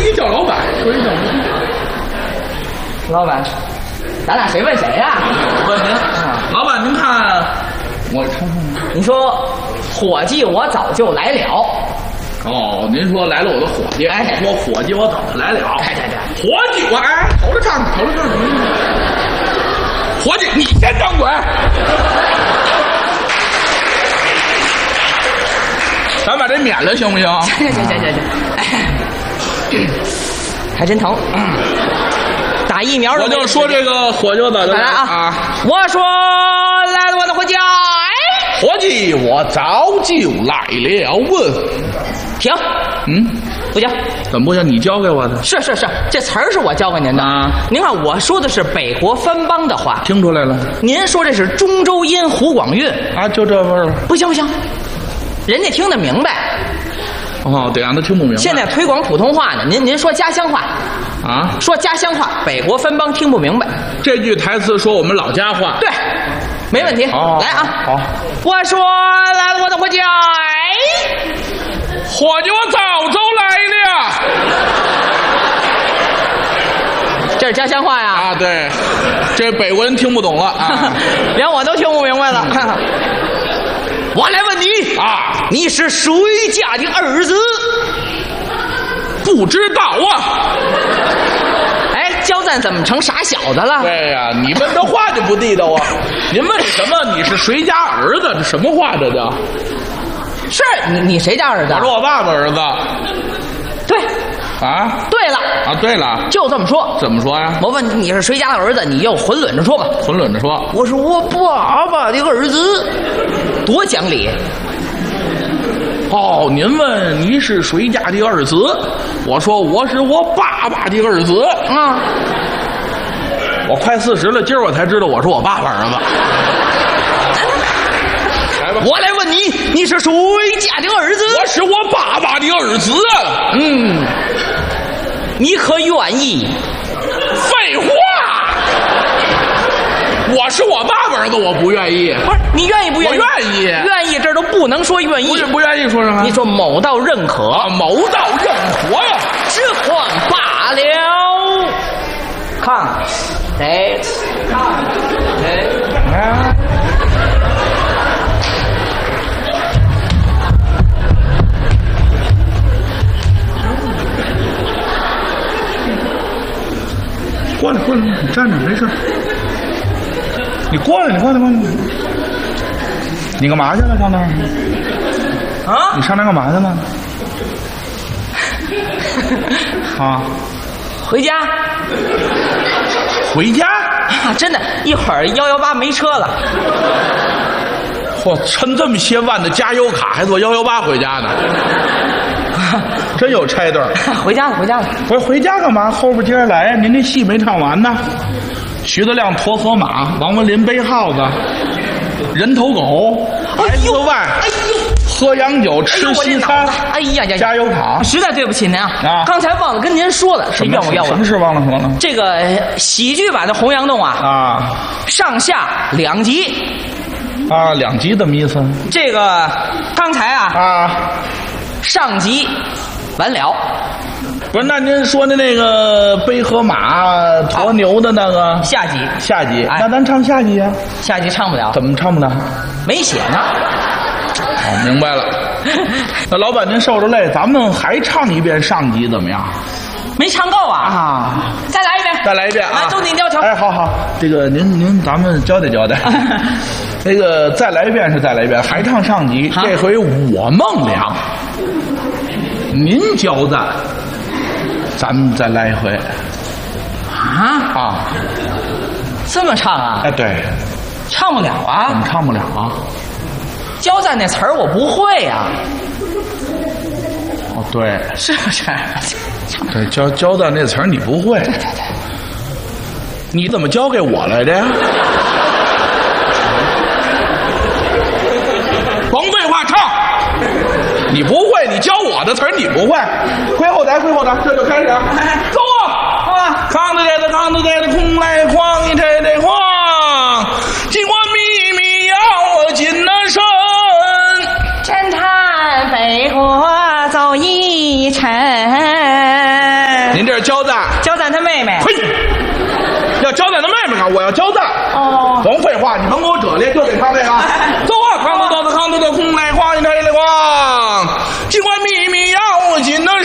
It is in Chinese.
你叫老板，说一声。 老板，咱俩谁问谁呀？ 问您，老板您看，我看看。 你说，伙计，我早就来了。 哦，您说来了我的伙计， 哎， 说伙计我早就来了。 对， 伙计我瞅着唱，瞅着唱。伙计，你先张嘴。咱把这免了行不行？ 行，还真疼。打疫苗， 我就说这个伙计我早就来啊！我说来了我的伙计，哎， 伙计我早就来了。 停，不行， 怎么不行？你教给我的。 是，这词儿是我教给您的啊。您看我说的是北国藩邦的话， 听出来了。 您说这是中州音湖广韵啊，就这味儿。 不行，人家听得明白。 哦，得让他听不明白。 现在推广普通话呢，您说家乡话啊？ 说家乡话，北国藩邦听不明白。 这句台词说我们老家话。 对，没问题。来啊！ 好， 我说来了我的伙计，哎， 伙计我早就来了。 这是家乡话呀？ 啊，对，这北国人听不懂了啊， 连我都听不明白了。我来问你啊， 你是谁家的儿子？ 不知道啊。 哎，焦赞怎么成傻小子了？ 对呀，你问这话就不地道啊！您问什么？你是谁家儿子？这什么话这叫？ 是你谁家儿子？ 我是我爸爸儿子。 对。 啊？ 对了。 啊，对了， 就这么说。 怎么说呀？ 我问你是谁家的儿子，你就混乱着说吧。 混乱着说。 我是我爸爸的儿子，多讲理。 哦，您问你是谁家的儿子？我说我是我爸爸的儿子。 啊， 我快40了，今儿我才知道我是我爸爸儿子。来吧， 我来问你，你是谁家的儿子？ 我是我爸爸的儿子。 你可愿意？ 废话，我是我爸爸儿子，我不愿意。 不是你愿意不愿意？ 我愿意， 愿意这都不能说愿意。 不愿意说什么？ 你说某道认可， 某道认可呀， 只换罢了。看，谁？ 过来，你站着没事。你过来。你干嘛去了？上那儿？ 啊？ 你上那儿干嘛去了？啊？ 回家。 回家？ 真的，一会儿118没车了。 嚯，抻这么些万的加油卡，还坐118回家呢？真有差段。 回家了。 不是回家干嘛？后边接着来呀！您这戏没唱完呢。徐德亮驮河马，王文林背耗子，人头狗，孩子外，喝洋酒，吃西餐。 哎呀， 加油卡。 实在对不起您啊！刚才忘了跟您说了，是怨我。 什么事忘了说了？ 这个喜剧版的《洪阳洞》啊，上下2集。 啊，2集怎么意思？ 这个刚才上集完了。 不是，那您说的那个背河马驮牛的那个下集， 那咱唱下集啊？ 下集唱不了。 怎么唱不了？ 没写呢。 哦，明白了。那老板您受着累，咱们还唱一遍上集怎么样？ 没唱够啊！再来一遍啊！都您要求。 哎，好，这个您咱们交代交代。那个再来一遍是再来一遍，还唱上集，这回我孟良，您交代。咱们再来一回。 这么唱啊？ 哎，对， 唱不了啊。 怎么唱不了啊？ 交赞那词儿我不会呀。 哦，对， 是不是？ 对，交赞那词儿你不会。 对。 你怎么交给我来的呀？甭废话，唱。你不会，你教我的词儿你不会。归后台，这就开始。走啊！扛着这个空来晃一这晃，尽管秘密要我进了身。 侦探北国走一程， 您这是交赞。 交赞他妹妹。 嘿，要交赞他妹妹啊！我要交赞。 哦， 甭废话，你甭给我褶咧，就得唱这个。奏